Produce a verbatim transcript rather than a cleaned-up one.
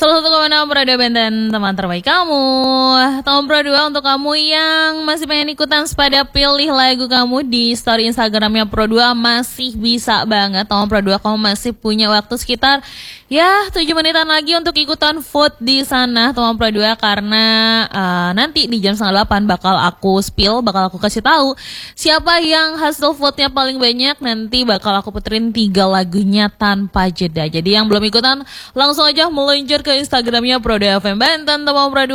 Salah satu kemenangan Pro dua Banten teman terbaik kamu. Tahun Pro dua untuk kamu yang masih pengen ikutan sepada pilih lagu kamu di story Instagramnya Pro dua masih bisa banget. Tahun Pro dua kamu masih punya waktu sekitar ya tujuh menitan lagi untuk ikutan vote di sana Tahun Pro dua karena uh, nanti di jam setengah delapan bakal aku spill, bakal aku kasih tahu siapa yang hasil vote-nya paling banyak. Nanti bakal aku puterin tiga lagunya tanpa jeda. Jadi yang belum ikutan langsung aja meluncur ke Instagramnya Pro dua F M Banten, Teman Pro dua.